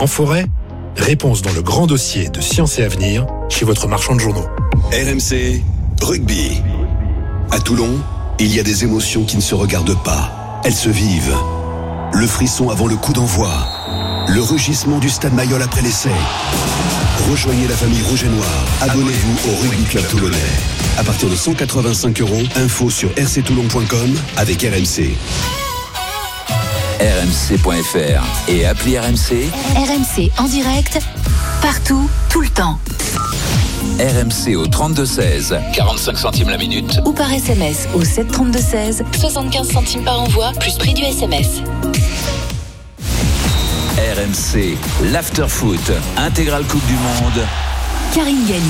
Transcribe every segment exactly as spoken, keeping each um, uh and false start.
en forêt? Réponse dans le grand dossier de Science et Avenir chez votre marchand de journaux. R M C Rugby. À Toulon, il y a des émotions qui ne se regardent pas. Elles se vivent. Le frisson avant le coup d'envoi. Le rugissement du stade Mayol après l'essai. Rejoignez la famille rouge et noire. Abonnez-vous au Rugby Club Toulonnais. À partir de cent quatre-vingt-cinq euros, info sur r c toulon point com avec R M C. R M C point F R et appli R M C. R M C en direct, partout, tout le temps. R M C au trente-deux seize, quarante-cinq centimes la minute. Ou par S M S au sept trente-deux seize, soixante-quinze centimes par envoi, plus prix du S M S. R M C, l'after-foot, intégrale Coupe du Monde. Karine Galli.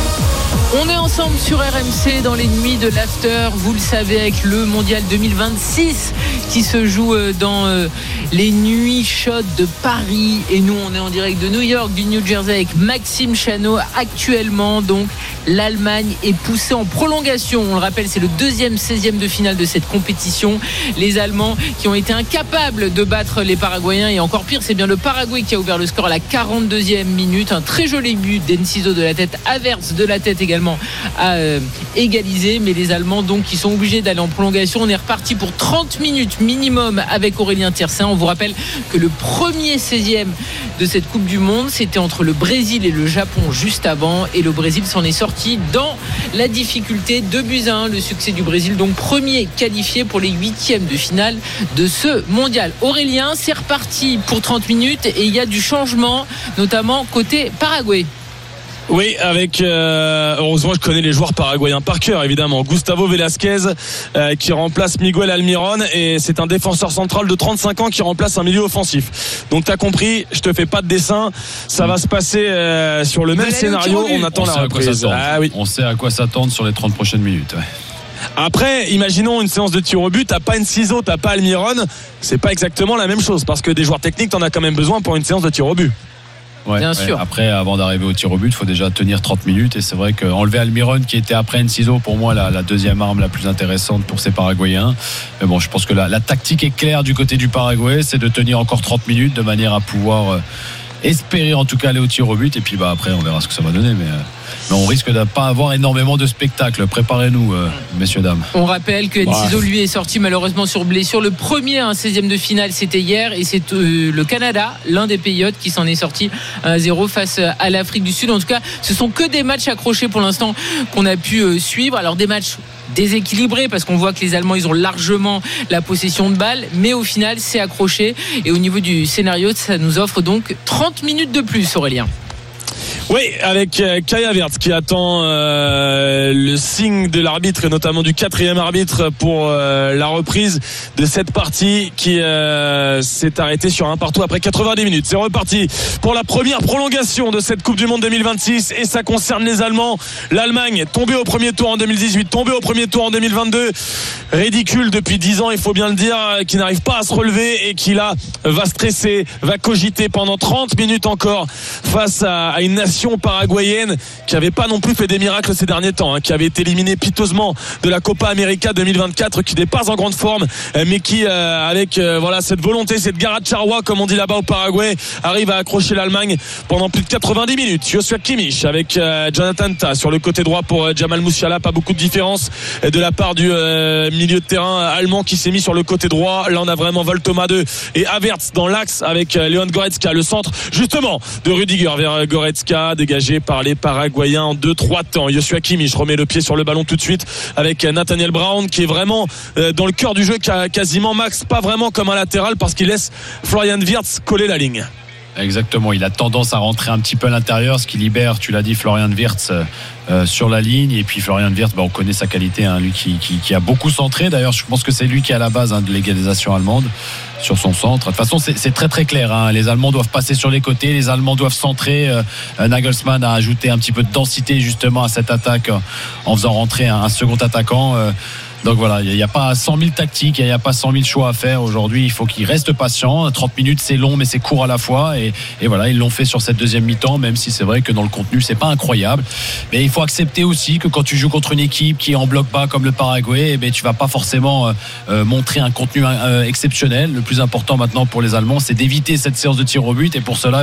On est ensemble sur R M C dans les nuits de l'after, vous le savez, avec le mondial deux mille vingt-six qui se joue dans les nuits chaudes de Paris. Et nous, on est en direct de New York, du New Jersey, avec Maxime Chanot. Actuellement, donc, l'Allemagne est poussée en prolongation. On le rappelle, c'est le deuxième seizième de finale de cette compétition. Les Allemands qui ont été incapables de battre les Paraguayens. Et encore pire, c'est bien le Paraguay qui a ouvert le score à la quarante-deuxième minute. Un très joli but d'Enciso de la tête, Havertz de la tête également à euh, égaliser. Mais les Allemands, donc, qui sont obligés d'aller en prolongation. On est reparti pour trente minutes minimum avec Aurélien Tiersin. On vous rappelle que le premier seizième de cette Coupe du Monde, c'était entre le Brésil et le Japon juste avant. Et le Brésil s'en est sorti dans la difficulté. Deux buts à un, le succès du Brésil, donc premier qualifié pour les huitièmes de finale de ce mondial. Aurélien, c'est reparti pour trente minutes et il y a du changement, notamment côté Paraguay. Oui, avec euh, heureusement je connais les joueurs paraguayens par cœur évidemment. Gustavo Velasquez euh, qui remplace Miguel Almiron, et c'est un défenseur central de trente-cinq ans qui remplace un milieu offensif. Donc t'as compris, je te fais pas de dessin, ça va se passer euh, sur le même scénario. On attend on la reprise. Ah, oui. On sait à quoi s'attendre sur les trente prochaines minutes. Ouais. Après, imaginons une séance de tir au but, t'as pas Enciso, t'as pas Almiron, c'est pas exactement la même chose, parce que des joueurs techniques t'en as quand même besoin pour une séance de tir au but. Ouais, Bien ouais. sûr. Après, avant d'arriver au tir au but, il faut déjà tenir trente minutes. Et c'est vrai qu'enlever Almiron, qui était après Enciso, pour moi, la, la deuxième arme la plus intéressante pour ces Paraguayens. Mais bon, je pense que la, la tactique est claire du côté du Paraguay, c'est de tenir encore trente minutes de manière à pouvoir euh, espérer en tout cas aller au tir au but. Et puis bah, après, on verra ce que ça va donner. Mais, euh, mais on risque de ne pas avoir énormément de spectacles. Préparez-nous, euh, messieurs, dames. On rappelle que Enciso, lui, est sorti malheureusement sur blessure. Le premier un seizième de finale, c'était hier, et c'est euh, le Canada, l'un des pays hôtes, qui s'en est sorti un à zéro face à l'Afrique du Sud. En tout cas, ce sont que des matchs accrochés pour l'instant qu'on a pu euh, suivre. Alors des matchs déséquilibré, parce qu'on voit que les Allemands, ils ont largement la possession de balle, mais au final c'est accroché. Et au niveau du scénario, ça nous offre donc trente minutes de plus, Aurélien. Oui, avec euh, Kai Havertz qui attend euh, le signe de l'arbitre, et notamment du quatrième arbitre, pour euh, la reprise de cette partie qui euh, s'est arrêtée sur un partout après quatre-vingt-dix minutes. C'est reparti pour la première prolongation de cette Coupe du Monde deux mille vingt-six, et ça concerne les Allemands. L'Allemagne tombée au premier tour en deux mille dix-huit, tombée au premier tour en deux mille vingt-deux, ridicule depuis dix ans, il faut bien le dire, qui n'arrive pas à se relever et qui là va stresser, va cogiter pendant trente minutes encore face à, à une nation paraguayenne qui avait pas non plus fait des miracles ces derniers temps, hein, qui avait été éliminée piteusement de la Copa América deux mille vingt-quatre, qui n'est pas en grande forme, mais qui euh, avec euh, voilà cette volonté, cette garra charwa comme on dit là-bas au Paraguay, arrive à accrocher l'Allemagne pendant plus de quatre-vingt-dix minutes. Joshua Kimmich avec euh, Jonathan Tah sur le côté droit pour euh, Jamal Musiala. Pas beaucoup de différence de la part du euh, milieu de terrain allemand qui s'est mis sur le côté droit. Là on a vraiment Voltoma deux et Havertz dans l'axe avec euh, Leon Goretzka, le centre justement de Rudiger vers Goretzka, dégagé par les Paraguayens en deux trois temps. Joshua Kimmich remet le pied sur le ballon tout de suite avec Nathaniel Brown, qui est vraiment euh, dans le cœur du jeu, quasiment, Max, pas vraiment comme un latéral, parce qu'il laisse Florian Wirtz coller la ligne. Exactement, il a tendance à rentrer un petit peu à l'intérieur, ce qui libère, tu l'as dit, Florian Wirtz euh, sur la ligne. Et puis Florian Wirtz, bah, on connaît sa qualité, hein, lui qui, qui, qui a beaucoup centré. D'ailleurs, je pense que c'est lui qui est à la base, hein, de l'égalisation allemande sur son centre. De toute façon, c'est, c'est très très clair, hein. Les Allemands doivent passer sur les côtés, les Allemands doivent centrer. euh, Nagelsmann a ajouté un petit peu de densité justement à cette attaque euh, en faisant rentrer un, un second attaquant. euh, Donc voilà, il n'y a pas cent mille tactiques, il n'y a pas cent mille choix à faire aujourd'hui. Il faut qu'ils restent patients. trente minutes, c'est long, mais c'est court à la fois. Et, et voilà, ils l'ont fait sur cette deuxième mi-temps, même si c'est vrai que dans le contenu, c'est pas incroyable. Mais il faut accepter aussi que quand tu joues contre une équipe qui est en bloc bas comme le Paraguay, eh bien, tu vas pas forcément euh, montrer un contenu euh, exceptionnel. Le plus important maintenant pour les Allemands, c'est d'éviter cette séance de tir au but. Et pour cela,